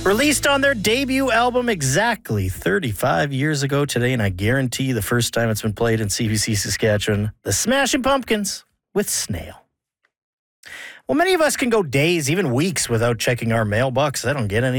Released on their debut album exactly 35 years ago today, and I guarantee the first time it's been played in CBC Saskatchewan, the Smashing Pumpkins with Snail. Well, many of us can go days, even weeks, without checking our mailbox. I don't get any